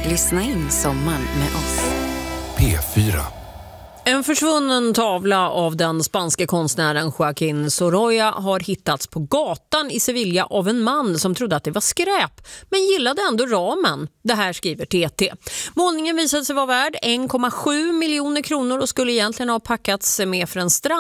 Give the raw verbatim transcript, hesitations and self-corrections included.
Lyssna in sommaren med oss. P fyra. En försvunnen tavla av den spanske konstnären Joaquín Sorolla har hittats på gatan i Sevilla av en man som trodde att det var skräp men gillade ändå ramen. Det här skriver T T. Målningen visade sig vara värd en komma sju miljoner kronor och skulle egentligen ha packats med för en strand.